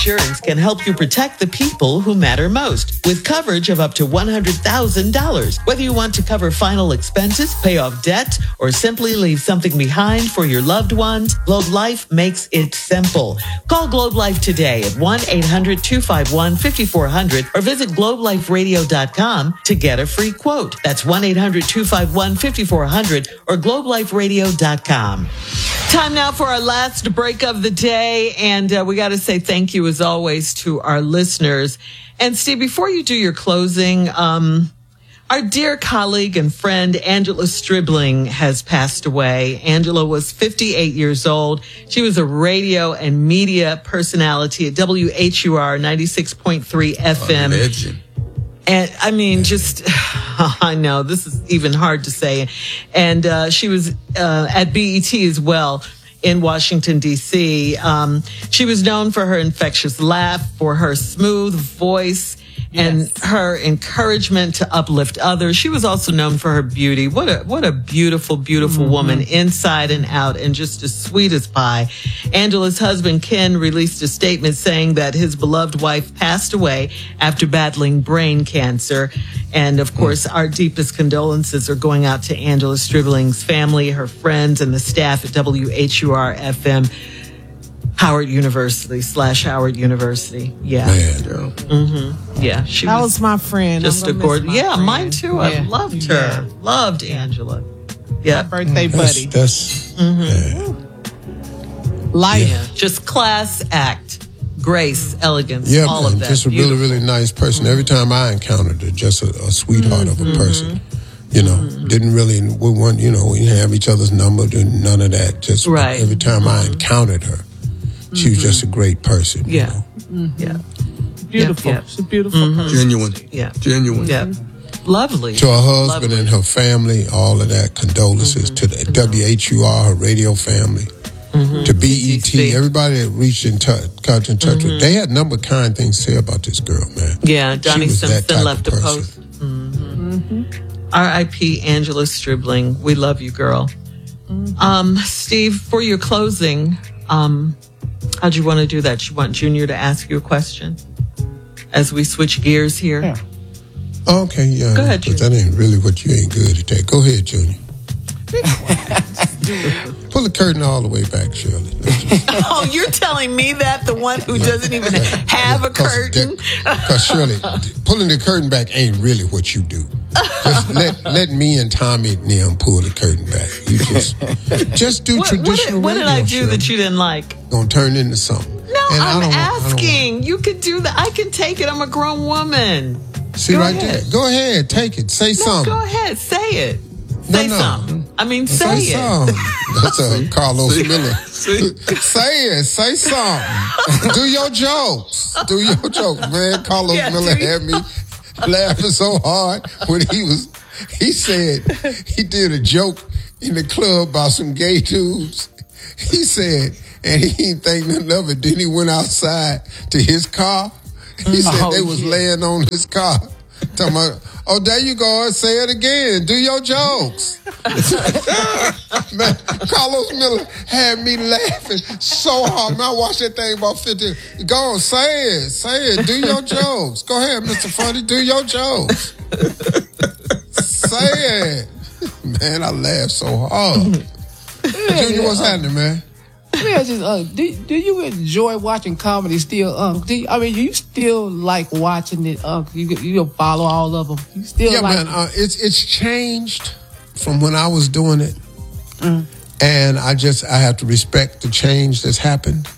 Insurance can help you protect the people who matter most with coverage of up to $100,000. Whether you want to cover final expenses, pay off debt, or simply leave something behind for your loved ones, Globe Life makes it simple. Call Globe Life today at 1-800-251-5400 or visit globeliferadio.com to get a free quote. That's 1-800-251-5400 or globeliferadio.com. Time now for our last break of the day, and we got to say thank you as always to our listeners. And Steve, before you do your closing, our dear colleague and friend Angela Stribling has passed away. Angela was 58 years old. She was a radio and media personality at WHUR 96.3 FM. Legend. And I mean, just, I know this is even hard to say. And she was at BET as well in Washington, D.C. She was known for her infectious laugh, for her smooth voice, and her encouragement to uplift others. She was also known for her beauty. What a beautiful, beautiful woman inside and out, and just as sweet as pie. Angela's husband, Ken, released a statement saying that his beloved wife passed away after battling brain cancer. And of course, our deepest condolences are going out to Angela Stribling's family, her friends, and the staff at WHUR FM. Howard University / Howard University. Yeah. Man. Yeah. She That was my friend. just a gorgeous. Yeah, friend. mine too. I loved her. Yeah. Loved Angela. Yeah. My birthday buddy. That's Life. Yeah. Just class act, grace, elegance, yeah, all man, of that. just a really, really nice person. Every time I encountered her, just a sweetheart of a person. You know, didn't really, we weren't, you know, we didn't have each other's number, none of that. Just Right. every time I encountered her, she was just a great person. you Yeah. know. Yeah. Beautiful. Yeah. She's a beautiful person. Genuine. Yeah. Genuine. Yeah. Lovely. To her husband Lovely. and her family, all of that, condolences to the WHUR, her radio family, to BET, BET. everybody that reached in got in touch with. They had a number of kind things to say about this girl, man. Yeah. Donnie was that Simpson type left a of post. person. R.I.P. Angela Stribling. We love you, girl. Steve, for your closing, how'd you want to do that? You want Junior to ask you a question as we switch gears here? Yeah. Okay, yeah. Go ahead, but that ain't really what you ain't good at that. Go ahead, Junior. Pull the curtain all the way back, Shirley. Oh, you're telling me that, the one who doesn't even have a curtain? Because Shirley, pulling the curtain back ain't really what you do. Just let me and Tommy and them pull the curtain back. You just do traditional What did radio, I do Shirley. that you didn't like? Gonna turn into something. No, And I'm I don't asking. You could do that. I can take it. I'm a grown woman. See Go right ahead. there. Go ahead, take it. Say No, something. go ahead. Say it. Say No. something. I mean, say it. something. That's a Carlos Miller. Say it. Say something. Do your jokes. Do your jokes, man. Carlos Yeah, Miller do you- had me laughing so hard when he said he did a joke in the club about some gay dudes. He said, and he didn't think nothing of it. Then he went outside to his car. He said they was laying on his car. Talking about, oh, there you go. Say it again. Do your jokes. Man, Carlos Miller had me laughing so hard. Man, I watched that thing about 50. Go on, say it. Say it. Do your jokes. Go ahead, Mr. Funny. Do your jokes. Say it. Man, I laughed so hard. Junior, what's happening, man? Yeah, just do you enjoy watching comedy still, you still like watching it, you follow all of them. You still man, it's changed from when I was doing it, and I have to respect the change that's happened.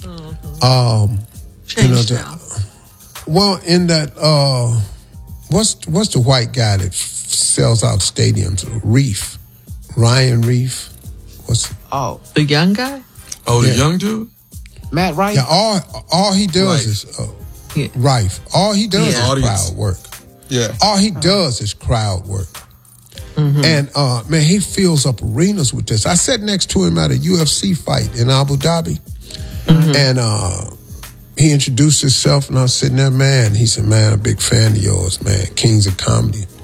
Change now. Well, in that, what's the white guy that sells out stadiums? Reef, Ryan Reef. The young guy? Oh, the young dude? Matt Rife? Yeah, all he does is Rife. All he does is crowd work. Yeah. All he does is crowd work. And man, he fills up arenas with this. I sat next to him at a UFC fight in Abu Dhabi, and he introduced himself, and I was sitting there, man. He said, "Man, I'm a big fan of yours, man. Kings of Comedy."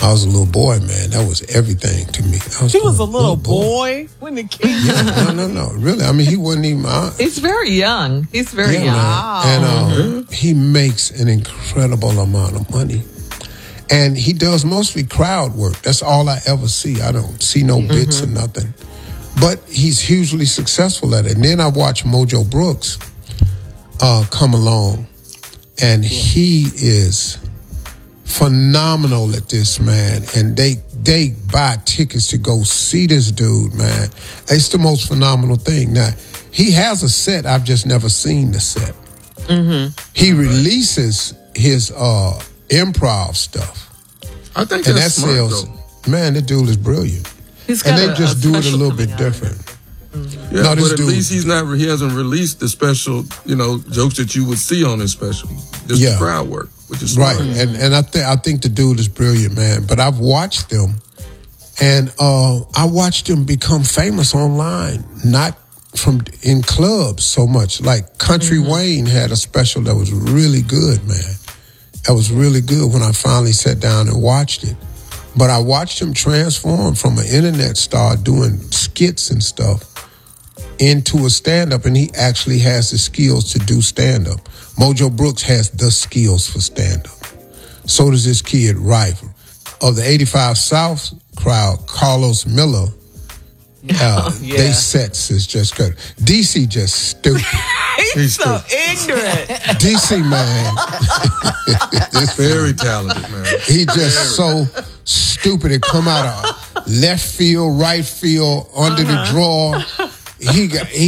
I was a little boy, man. That was everything to me. He was a little boy when the king. Yeah, no. Really, I mean, he wasn't even my. He's very young. He's very young. Man. And he makes an incredible amount of money. And he does mostly crowd work. That's all I ever see. I don't see no bits or nothing. But he's hugely successful at it. And then I watch Mojo Brooks come along. And he is phenomenal at this, man. And they buy tickets to go see this dude, man. It's the most phenomenal thing. Now, he has a set. I've just never seen the set. He releases his improv stuff. I think And that that's smart, sells. though. Man, the dude is brilliant. He's And got they just do it a special little bit coming out. different. Yeah, No, this but at dude- least he hasn't released the special, jokes that you would see on his special. Just the crowd work, which is Right. smart. And I think the dude is brilliant, man. But I've watched them, and I watched him become famous online, not in clubs so much. Like Country Wayne had a special that was really good, man. That was really good when I finally sat down and watched it. But I watched him transform from an internet star doing skits and stuff into a stand-up, and he actually has the skills to do stand-up. Mojo Brooks has the skills for stand-up. So does this kid, Rival. Of the 85 South crowd, Carlos Miller, they sets is just good. DC just stupid. He's so ignorant. DC, man. It's very talented, man. He just so stupid. It come out of left field, right field, under the drawer. He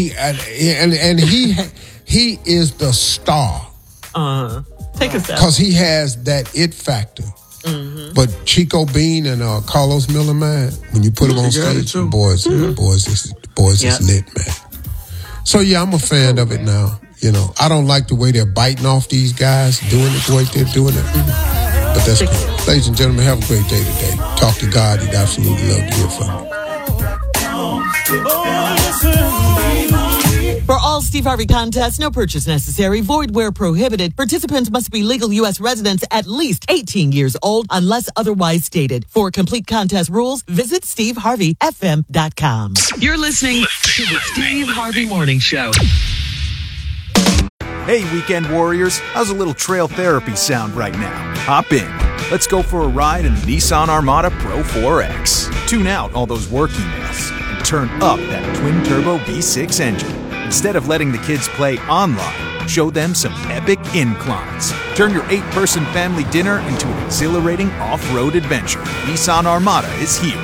is the star Take us out. because he has that it factor. But Chico Bean and Carlos Miller, man, when you put them on He got it stage, too. boys is lit, man. So yeah, I'm a fan of it now. I don't like the way they're biting off these guys, doing it the way they're doing it. But that's cool. Ladies and gentlemen, have a great day today. Talk to God. He'd absolutely love to hear from you. For all Steve Harvey contests, no purchase necessary, void where prohibited. Participants must be legal U.S. residents at least 18 years old unless otherwise stated. For complete contest rules, visit SteveHarveyFM.com. You're listening to the Steve Harvey Morning Show. Hey, weekend warriors, how's a little trail therapy sound right now? Hop in. Let's go for a ride in the Nissan Armada Pro 4X. Tune out all those work emails and turn up that twin-turbo V6 engine. Instead of letting the kids play online, show them some epic inclines. Turn your 8-person family dinner into an exhilarating off-road adventure. Nissan Armada is here.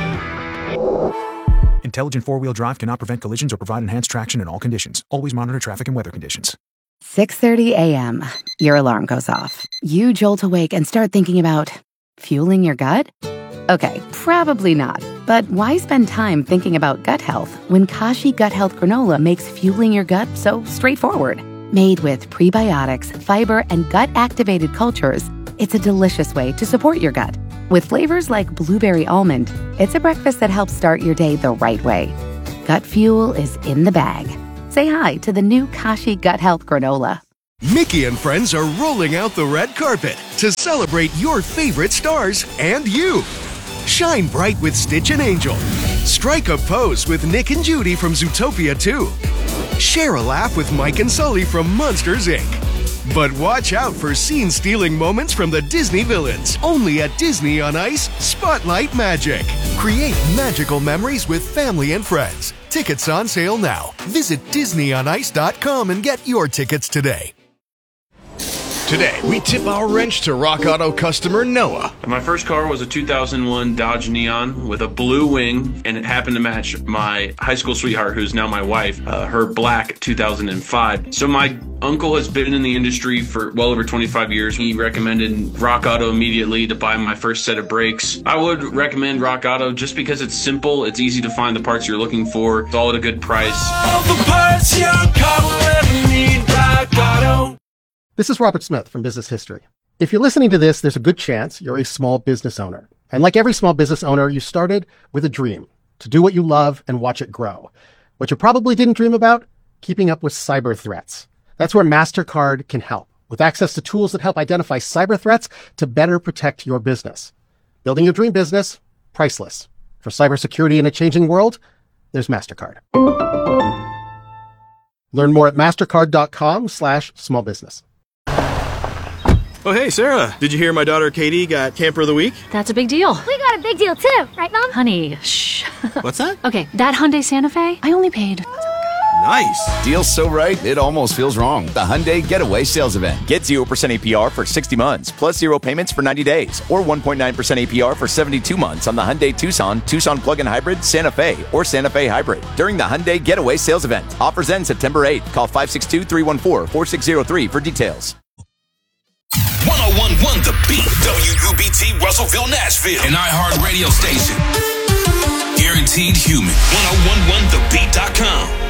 Intelligent four-wheel drive cannot prevent collisions or provide enhanced traction in all conditions. Always monitor traffic and weather conditions. 6:30 a.m. Your alarm goes off. You jolt awake and start thinking about fueling your gut? Okay, probably not. But why spend time thinking about gut health when Kashi Gut Health Granola makes fueling your gut so straightforward? Made with prebiotics, fiber, and gut-activated cultures, it's a delicious way to support your gut. With flavors like blueberry almond, it's a breakfast that helps start your day the right way. Gut fuel is in the bag. Say hi to the new Kashi Gut Health Granola. Mickey and friends are rolling out the red carpet to celebrate your favorite stars and you. Shine bright with Stitch and Angel. Strike a pose with Nick and Judy from Zootopia 2. Share a laugh with Mike and Sully from Monsters, Inc. But watch out for scene-stealing moments from the Disney villains. Only at Disney on Ice Spotlight Magic. Create magical memories with family and friends. Tickets on sale now. Visit DisneyOnIce.com and get your tickets today. Today, we tip our wrench to Rock Auto customer Noah. My first car was a 2001 Dodge Neon with a blue wing, and it happened to match my high school sweetheart, who's now my wife, her black 2005. So my uncle has been in the industry for well over 25 years. He recommended Rock Auto immediately to buy my first set of brakes. I would recommend Rock Auto just because it's simple, it's easy to find the parts you're looking for, it's all at a good price. All the parts your car will ever need, Rock Auto. This is Robert Smith from Business History. If you're listening to this, there's a good chance you're a small business owner. And like every small business owner, you started with a dream to do what you love and watch it grow. What you probably didn't dream about, keeping up with cyber threats. That's where MasterCard can help, with access to tools that help identify cyber threats to better protect your business. Building your dream business, priceless. For cybersecurity in a changing world, there's MasterCard. Learn more at mastercard.com/smallbusiness. Oh, hey, Sarah. Did you hear my daughter Katie got Camper of the Week? That's a big deal. We got a big deal too, right, Mom? Honey, shh. What's that? Okay, that Hyundai Santa Fe, I only paid... Nice. Deal's so right, it almost feels wrong. The Hyundai Getaway Sales Event. Get 0% APR for 60 months, plus 0 payments for 90 days, or 1.9% APR for 72 months on the Hyundai Tucson, Tucson Plug-in Hybrid, Santa Fe, or Santa Fe Hybrid. During the Hyundai Getaway Sales Event. Offers end September 8th. Call 562-314-4603 for details. 101.1 The Beat, WUBT, Russellville, Nashville, an iHeart radio station. Guaranteed human. 101.1thebeat.com.